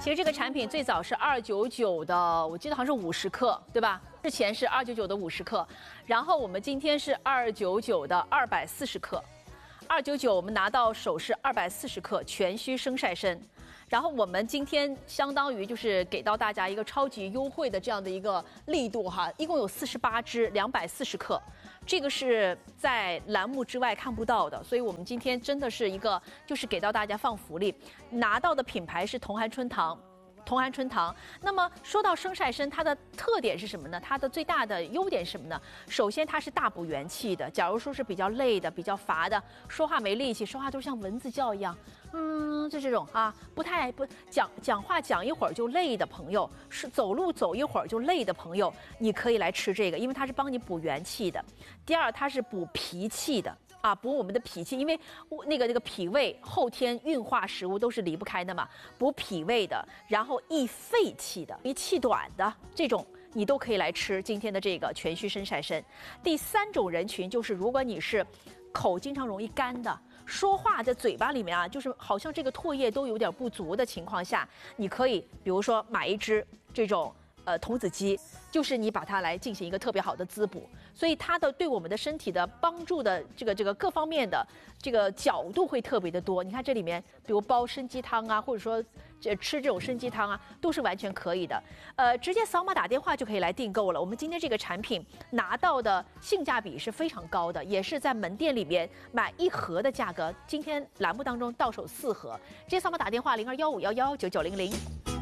其实这个产品最早是299的，我记得好像是50克，对吧？之前是299的50克，然后我们今天是299的240克，299我们拿到手是240克全须生晒参，然后我们今天相当于就是给到大家一个超级优惠的这样的一个力度哈，一共有48支，240克。这个是在栏目之外看不到的，所以我们今天真的是一个就是给到大家放福利，拿到的品牌是同寒春堂。同寒春堂。那么说到生晒参，它的特点是什么呢？它的最大的优点是什么呢？首先它是大补元气的。假如说是比较累的、比较乏的，说话没力气，说话都像蚊子叫一样，就这种啊，不讲话讲一会儿就累的朋友，是走路走一会儿就累的朋友，你可以来吃这个，因为它是帮你补元气的。第二，它是补脾气的。啊，补我们的脾气，因为那个脾胃后天运化食物都是离不开的嘛，补脾胃的，然后益肺气的，益气短的这种你都可以来吃今天的这个全须生晒参。第三种人群就是如果你是口经常容易干的，说话在嘴巴里面啊，就是好像这个唾液都有点不足的情况下，你可以比如说买一只这种童子鸡，就是你把它来进行一个特别好的滋补，所以它的对我们的身体的帮助的这个各方面的这个角度会特别的多。你看这里面，比如煲参鸡汤啊，或者说吃这种参鸡汤啊，都是完全可以的。直接扫码打电话就可以来订购了。我们今天这个产品拿到的性价比是非常高的，也是在门店里面买1盒的价格，今天栏目当中到手4盒。直接扫码打电话0215119900。